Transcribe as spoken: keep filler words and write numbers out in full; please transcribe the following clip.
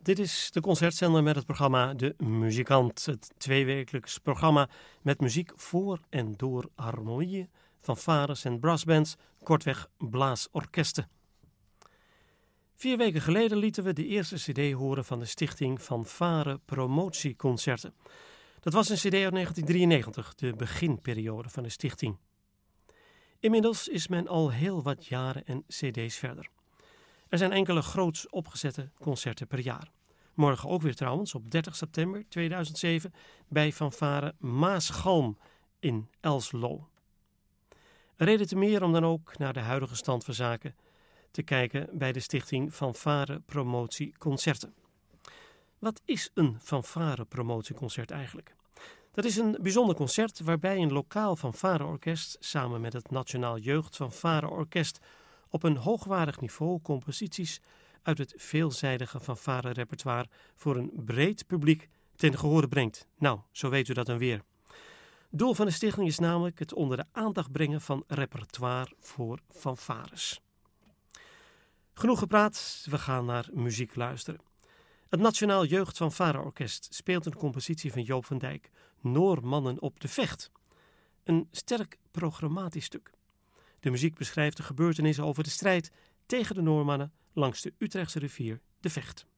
Dit is de concertzender met het programma De Muzikant. Het tweewekelijks programma met muziek voor en door harmonieën, fanfares en brassbands, kortweg blaasorkesten. Vier weken geleden lieten we de eerste cd horen van de stichting Fanfare Promotieconcerten. Dat was een cd uit negentien drieënnegentig, de beginperiode van de stichting. Inmiddels is men al heel wat jaren en cd's verder. Er zijn enkele groots opgezette concerten per jaar. Morgen ook weer trouwens, op dertig september tweeduizend zeven, bij Fanfare Maasgalm in Elslo. Reden te meer om dan ook naar de huidige stand van zaken te kijken bij de stichting Fanfare Promotieconcerten. Wat is een fanfare promotieconcert eigenlijk? Dat is een bijzonder concert waarbij een lokaal fanfareorkest samen met het Nationaal Jeugd Fanfareorkest op een hoogwaardig niveau composities uit het veelzijdige fanfare-repertoire voor een breed publiek ten gehore brengt. Nou, zo weet u dat dan weer. Doel van de stichting is namelijk het onder de aandacht brengen van repertoire voor fanfares. Genoeg gepraat, we gaan naar muziek luisteren. Het Nationaal Jeugd Fanfareorkest speelt een compositie van Joop van Dijk, Noormannen op de Vecht. Een sterk programmatisch stuk. De muziek beschrijft de gebeurtenissen over de strijd tegen de Noormannen langs de Utrechtse rivier de Vecht.